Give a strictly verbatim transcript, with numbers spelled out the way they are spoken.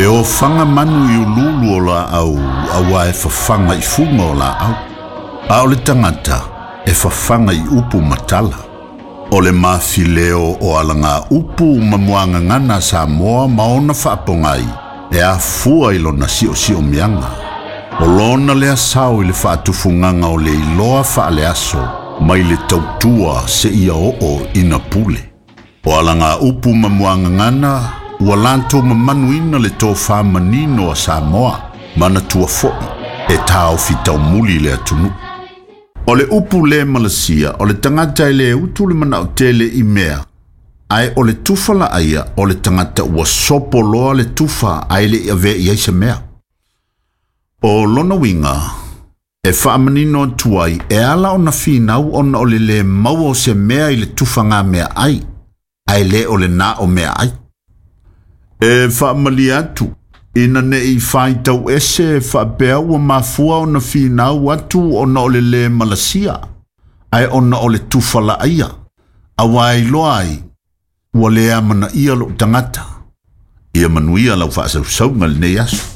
E o fanga manu i ululu o la au, awa e fafanga i funga o la au. A o le tangata e fafanga i upu matala. O le mafileo o alanga upu mamuanga ngana Samoa maona whaapongai e a fua i lona sio sio mianga. O lona le asau i le whaatufunganga o le iloa wha le aso mai le tautua se ia o o ina pule. O alanga upu mamuanga ngana ua lanto mamanuina le tō whamanino a Samoa mana tua foi e tau fitau muli le atunu. O le upu le Malasia, o le tangata i le utu le mana o tele i mea, ai o le tufa la aia o le tangata ua sopo loa le tufa ai le ave i aisa mea. O lona winga, e whaamanino tuai e ala o na whinau ona o le le mau o se mea i le tufa ngā mea ai, ai le o le nā o mea ai. E whaamali atu, ina ne i whai tau ese e whaapea ua mafua o na whinau atu o na o le le Malasia, ai o na o le tufala aia, a wai loai, ua lea mana ia lo tangata, ia manuia lau whaasau saunga le nei asu.